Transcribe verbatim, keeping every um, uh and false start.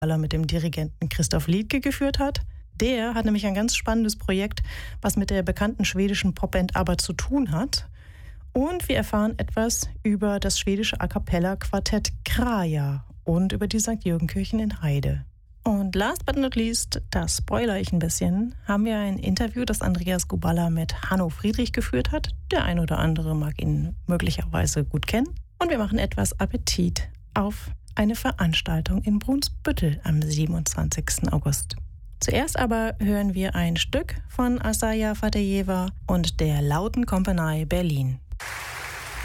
Gubala mit dem Dirigenten Christoph Liedtke geführt hat. Der hat nämlich ein ganz spannendes Projekt, was mit der bekannten schwedischen Popband ABBA zu tun hat. Und wir erfahren etwas über das schwedische A Cappella-Quartett Kraja und über die Sankt Jürgen-Kirchen in Heide. Und last but not least, das spoiler ich ein bisschen, haben wir ein Interview, das Andreas Gubala mit Hanno Friedrich geführt hat. Der ein oder andere mag ihn möglicherweise gut kennen. Und wir machen etwas Appetit auf eine Veranstaltung in Brunsbüttel am siebenundzwanzigsten August. Zuerst aber hören wir ein Stück von Asaja Fatejeva und der Lauten Kompanie Berlin.